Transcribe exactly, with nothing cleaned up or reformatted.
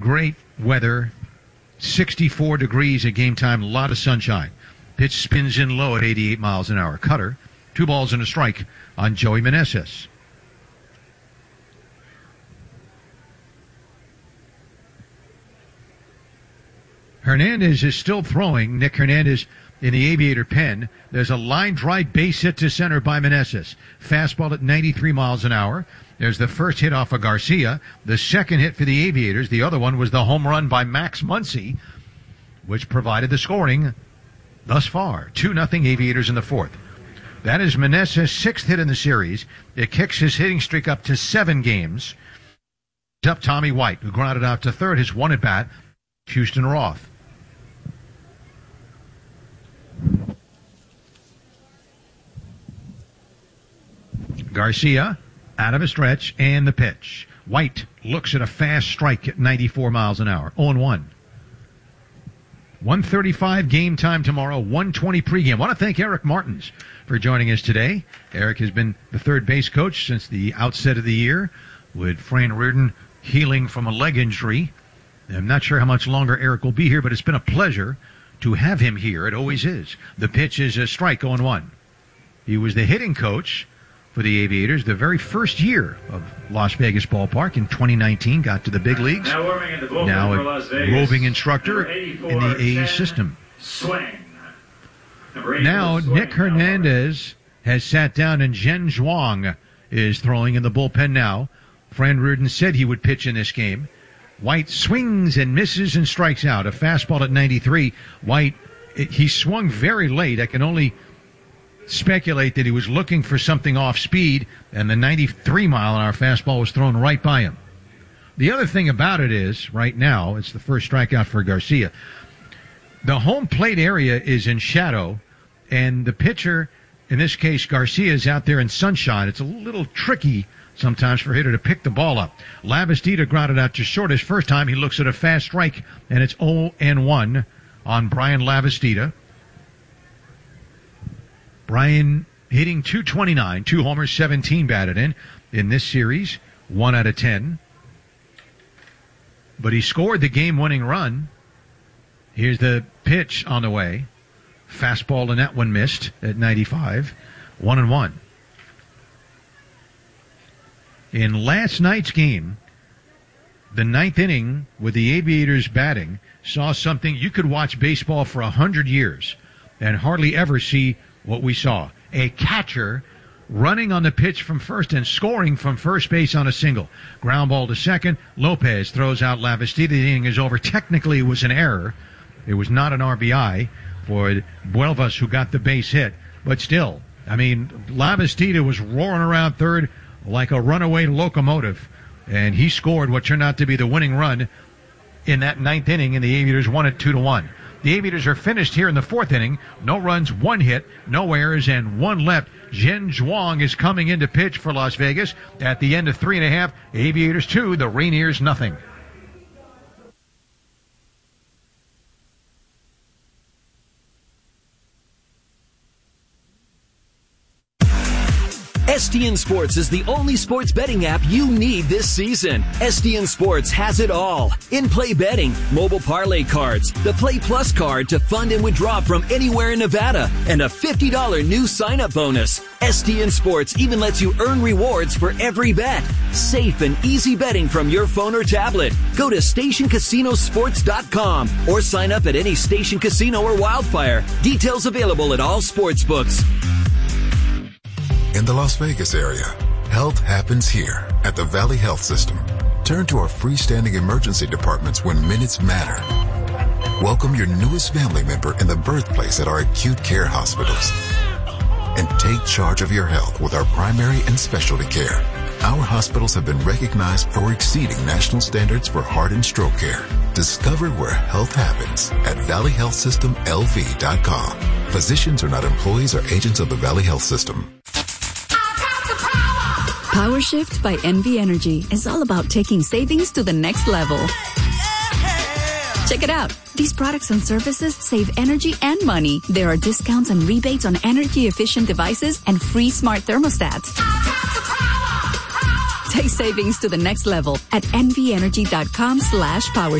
great weather, sixty-four degrees at game time, a lot of sunshine. Pitch spins in low at eighty-eight miles an hour. Cutter, two balls and a strike on Joey Meneses. Hernandez is still throwing. Nick Hernandez in the Aviator pen. There's a line drive base hit to center by Meneses. Fastball at ninety-three miles an hour. There's the first hit off of Garcia. The second hit for the Aviators. The other one was the home run by Max Muncy, which provided the scoring thus far. two nothing Aviators in the fourth. That is Meneses' sixth hit in the series. It kicks his hitting streak up to seven games. Up Tommy White, who grounded out to third, his one at bat. Houston Roth. Garcia out of a stretch, and the pitch. White looks at a fast strike at ninety-four miles an hour. oh and one. one thirty-five game time tomorrow, one twenty pregame. I want to thank Eric Martins for joining us today. Eric has been the third base coach since the outset of the year, with Fran Reardon healing from a leg injury. I'm not sure how much longer Eric will be here, but it's been a pleasure to have him here. It always is. The pitch is a strike, oh and one. He was the hitting coach for the Aviators the very first year of Las Vegas Ballpark in twenty nineteen, got to the big leagues. Now, warming in the now for a Las Vegas, roving instructor in the A's system. Swing. Now, swing. Nick Hernandez has sat down, and Jen Zhuang is throwing in the bullpen now. Fran Reardon said he would pitch in this game. White swings and misses and strikes out. A fastball at ninety-three. White, he swung very late. I can only speculate that he was looking for something off speed, and the ninety-three mile an hour fastball was thrown right by him. The other thing about it is, right now, it's the first strikeout for Garcia. The home plate area is in shadow, and the pitcher, in this case Garcia, is out there in sunshine. It's a little tricky sometimes for a hitter to pick the ball up. Lavastida grounded out to short his first time. He looks at a fast strike, and it's oh and one on Brian Lavastida. Brian hitting two twenty-nine, two homers, seventeen batted in in this series, one out of ten. But he scored the game-winning run. Here's the pitch on the way. Fastball, and that one missed at ninety-five. One and one. In last night's game, the ninth inning with the Aviators batting saw something you could watch baseball for a hundred years and hardly ever see what we saw. A catcher running on the pitch from first and scoring from first base on a single. Ground ball to second. Lopez throws out Lavastida. The inning is over. Technically, it was an error. It was not an R B I for Buelvas, who got the base hit. But still, I mean, Lavastida was roaring around third like a runaway locomotive, and he scored what turned out to be the winning run in that ninth inning, and the Aviators won it two to one. The Aviators are finished here in the fourth inning. No runs, one hit, no errors, and one left. Jen Zhuang is coming in to pitch for Las Vegas. At the end of three and a half, Aviators two, the Rainiers nothing. S T N Sports is the only sports betting app you need this season. S T N Sports has it all. In-play betting, mobile parlay cards, the Play Plus card to fund and withdraw from anywhere in Nevada, and a fifty dollars new sign-up bonus. S T N Sports even lets you earn rewards for every bet. Safe and easy betting from your phone or tablet. Go to station casino sports dot com or sign up at any Station Casino or Wildfire. Details available at all sports books. In the Las Vegas area, health happens here at the Valley Health System. Turn to our freestanding emergency departments when minutes matter. Welcome your newest family member in the birthplace at our acute care hospitals. And take charge of your health with our primary and specialty care. Our hospitals have been recognized for exceeding national standards for heart and stroke care. Discover where health happens at valley health system l v dot com. Physicians are not employees or agents of the Valley Health System. Power Shift by N V Energy is all about taking savings to the next level. Check it out. These products and services save energy and money. There are discounts and rebates on energy-efficient devices and free smart thermostats. Take savings to the next level at N V energy dot com slash power.